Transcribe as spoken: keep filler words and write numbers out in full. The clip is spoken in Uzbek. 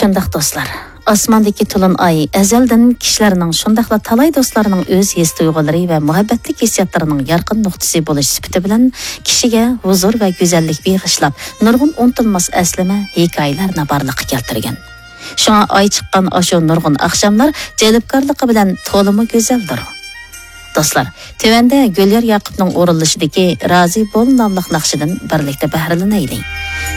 Şundaq dostlar, osmondagi to'lin oy azaldan kishilarning shundaqla talay do'stlarining o'z his tuyg'ulari va muhabbatlik hissiyotlarining yorqin nuqtasi bo'lish sifati bilan kishiga huzur va go'zallik bag'ishlab, nurg'un unutilmas aslama hikoyalarni barliqqa keltirgan. Shunga oy chiqqan o'sha nurg'un oqshomlar jalbkorligi bilan to'limi go'zaldir. Dostlar, tövəndə Gülyer Yaqubning o'rinlashidagi Razi bo'l nomli naqshidan birlikda bahrilanaylik.